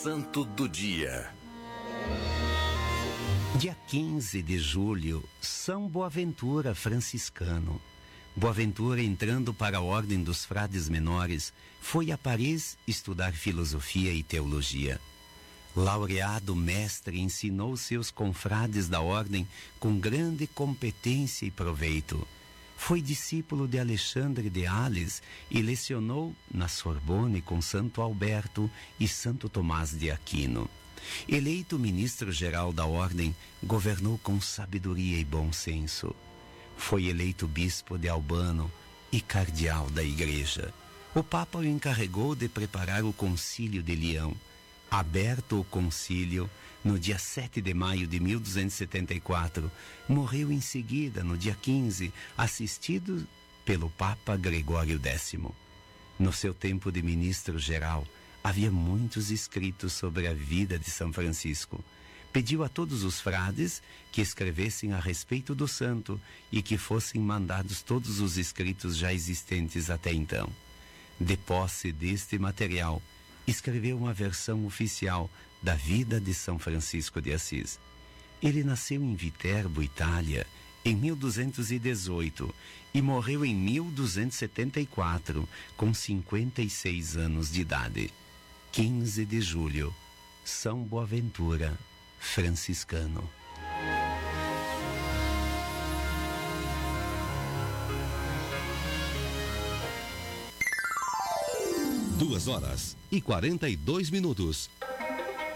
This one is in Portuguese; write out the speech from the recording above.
Santo do Dia. Dia 15 de julho, São Boaventura franciscano. Boaventura, entrando para a Ordem dos Frades Menores, foi a Paris estudar filosofia e teologia. Laureado mestre, ensinou seus confrades da ordem com grande competência e proveito. Foi discípulo de Alexandre de Hales e lecionou na Sorbonne com Santo Alberto e Santo Tomás de Aquino. Eleito ministro-geral da ordem, governou com sabedoria e bom senso. Foi eleito bispo de Albano e cardeal da Igreja. O Papa o encarregou de preparar o Concílio de Leão. Aberto o concílio, no dia 7 de maio de 1274, morreu em seguida, no dia 15, assistido pelo Papa Gregório X. No seu tempo de ministro-geral, havia muitos escritos sobre a vida de São Francisco. Pediu a todos os frades que escrevessem a respeito do santo e que fossem mandados todos os escritos já existentes até então. De posse deste material, escreveu uma versão oficial da vida de São Francisco de Assis. Ele nasceu em Viterbo, Itália, em 1218 e morreu em 1274, com 56 anos de idade. 15 de julho, São Boaventura franciscano. 2h42.